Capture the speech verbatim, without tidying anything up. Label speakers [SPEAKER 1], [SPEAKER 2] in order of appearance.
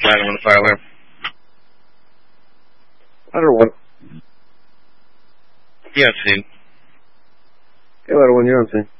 [SPEAKER 1] nine one fire alarm.
[SPEAKER 2] Ladder one.
[SPEAKER 1] Yeah, scene.
[SPEAKER 2] Hey, Ladder one, you're on scene.